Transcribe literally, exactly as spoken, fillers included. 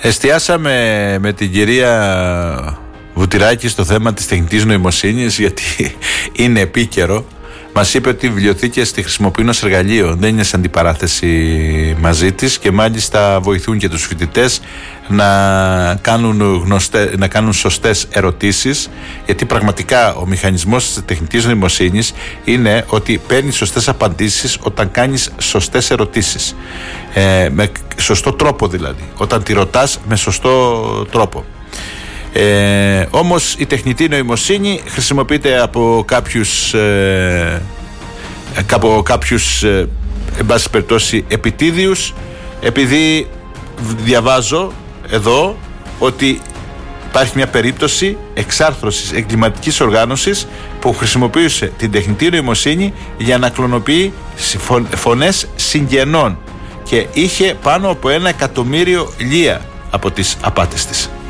Εστιάσαμε με την κυρία Βουτυράκη στο θέμα της τεχνητής νοημοσύνης, γιατί είναι επίκαιρο. Μας είπε ότι οι βιβλιοθήκες τη χρησιμοποιούν ως εργαλείο, δεν είναι σε αντιπαράθεση μαζί της, και μάλιστα βοηθούν και τους φοιτητές να κάνουν, γνωστές, να κάνουν σωστές ερωτήσεις, γιατί πραγματικά ο μηχανισμός της τεχνητής νοημοσύνης είναι ότι παίρνει σωστές απαντήσεις όταν κάνεις σωστές ερωτήσεις, ε, με σωστό τρόπο δηλαδή, όταν τη ρωτάς με σωστό τρόπο. Ε, όμως η τεχνητή νοημοσύνη χρησιμοποιείται από κάποιους ε, από κάποιους ε, εν πάση περιπτώσει επιτίδιους, επειδή διαβάζω εδώ ότι υπάρχει μια περίπτωση εξάρθρωσης εγκληματικής οργάνωσης που χρησιμοποιούσε την τεχνητή νοημοσύνη για να κλωνοποιεί φωνές συγγενών και είχε πάνω από ένα εκατομμύριο λία από τις απάτες της.